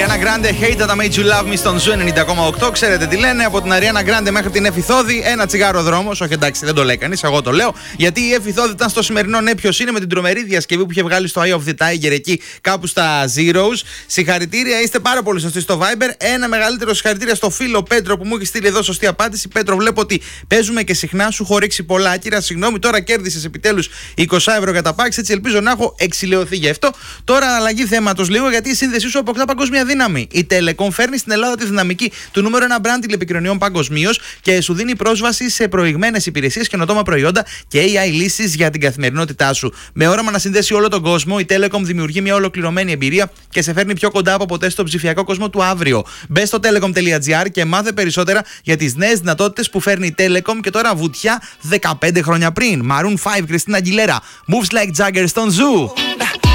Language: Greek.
Ariana Grande, Hate That I Made You Love Me στον Ζου 90,8. Ξέρετε τι λένε, από την Ariana Grande μέχρι την Εφηθόδη, ένα τσιγάρο δρόμος. Όχι, εντάξει, δεν το λέει κανείς, εγώ το λέω. Γιατί η Εφηθόδη ήταν στο σημερινό Ναι Ποιος Είναι με την τρομερή διασκευή που είχε βγάλει στο Eye of the Tiger εκεί κάπου στα Zeros. Συγχαρητήρια, είστε πάρα πολύ σωστοί στο Viber. Ένα μεγαλύτερο συγχαρητήρια στο φίλο Πέτρο που μου έχει στείλει εδώ σωστή απάντηση. Πέτρο, βλέπω ότι παίζουμε και συχνά, σου έχω ρίξει πολλά. Κύρα, συγγνώμη, τώρα κέρδισες επιτέλους 20 ευρώ για τα πάξ. Έτσι ελπίζω να έχω εξηλαιωθεί γι' αυτό. Τώρα αλλαγή θέματος λίγο, γιατί η σύνδεσή σου αποκτά παγκόσμια δύναμη. Η Telecom φέρνει στην Ελλάδα τη δυναμική του νούμερο 1 brand τηλεπικοινωνιών παγκοσμίως και σου δίνει πρόσβαση σε προηγμένες υπηρεσίες, καινοτόμα προϊόντα και AI λύσεις για την καθημερινότητά σου. Με όραμα να συνδέσει όλο τον κόσμο, η Telecom δημιουργεί μια ολοκληρωμένη εμπειρία και σε φέρνει πιο κοντά από ποτέ στον ψηφιακό κόσμο του αύριο. Μπες στο telecom.gr και μάθε περισσότερα για τις νέες δυνατότητες που φέρνει η Telecom και τώρα βουτιά 15 χρόνια πριν. Maroon 5, Christina Aguilera, Moves Like Jagger στον Zoo.